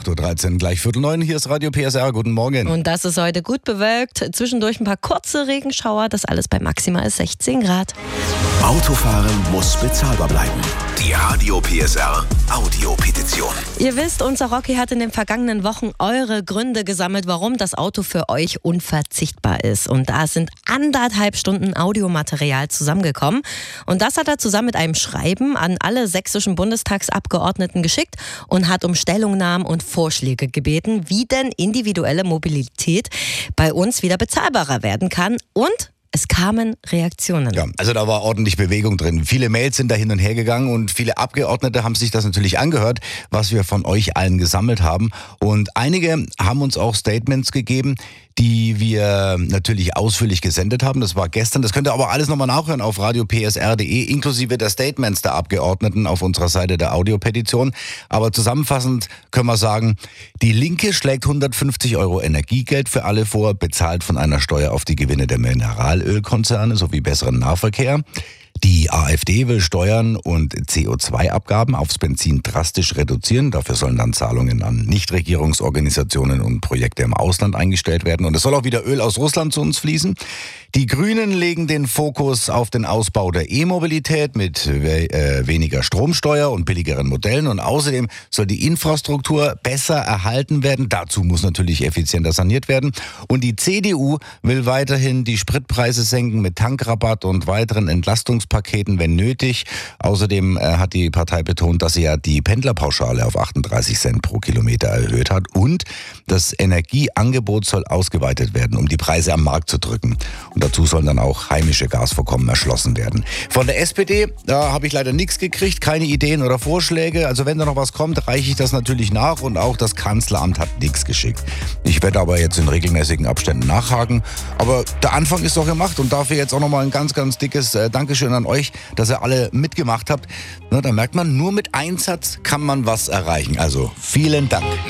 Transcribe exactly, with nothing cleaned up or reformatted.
acht Uhr dreizehn, gleich Viertel neun. Hier ist Radio P S R. Guten Morgen. Und das ist heute gut bewölkt. Zwischendurch ein paar kurze Regenschauer. Das alles bei maximal sechzehn Grad. Autofahren muss bezahlbar bleiben. Die Radio P S R Audiopetition. Ihr wisst, unser Rocky hat in den vergangenen Wochen eure Gründe gesammelt, warum das Auto für euch unverzichtbar ist. Und da sind anderthalb Stunden Audiomaterial zusammengekommen. Und das hat er zusammen mit einem Schreiben an alle sächsischen Bundestagsabgeordneten geschickt und hat um Stellungnahmen und Vorschläge gebeten, wie denn individuelle Mobilität bei uns wieder bezahlbarer werden kann. Und es kamen Reaktionen. Ja, also da war ordentlich Bewegung drin. Viele Mails sind da hin und her gegangen und viele Abgeordnete haben sich das natürlich angehört, was wir von euch allen gesammelt haben. Und einige haben uns auch Statements gegeben, die wir natürlich ausführlich gesendet haben. Das war gestern. Das könnt ihr aber alles nochmal nachhören auf radio p s r punkt d e, inklusive der Statements der Abgeordneten auf unserer Seite der Audiopetition. Aber zusammenfassend können wir sagen, die Linke schlägt hundertfünfzig Euro Energiegeld für alle vor, bezahlt von einer Steuer auf die Gewinne der Mineralölkonzerne sowie besseren Nahverkehr. Die AfD will Steuern und C O zwei Abgaben aufs Benzin drastisch reduzieren. Dafür sollen dann Zahlungen an Nichtregierungsorganisationen und Projekte im Ausland eingestellt werden. Und es soll auch wieder Öl aus Russland zu uns fließen. Die Grünen legen den Fokus auf den Ausbau der E-Mobilität mit we- äh, weniger Stromsteuer und billigeren Modellen. Und außerdem soll die Infrastruktur besser erhalten werden. Dazu muss natürlich effizienter saniert werden. Und die C D U will weiterhin die Spritpreise senken mit Tankrabatt und weiteren Entlastungspaketen, wenn nötig. Außerdem äh, hat die Partei betont, dass sie ja die Pendlerpauschale auf achtunddreißig Cent pro Kilometer erhöht hat. Und das Energieangebot soll ausgeweitet werden, um die Preise am Markt zu drücken. Und dazu sollen dann auch heimische Gasvorkommen erschlossen werden. Von der S P D, da habe ich leider nichts gekriegt, keine Ideen oder Vorschläge. Also wenn da noch was kommt, reiche ich das natürlich nach. Und auch das Kanzleramt hat nichts geschickt. Ich werde aber jetzt in regelmäßigen Abständen nachhaken. Aber der Anfang ist doch gemacht und dafür jetzt auch nochmal ein ganz, ganz dickes äh, Dankeschön an euch, dass ihr alle mitgemacht habt. Na, da merkt man, nur mit Einsatz kann man was erreichen. Also vielen Dank.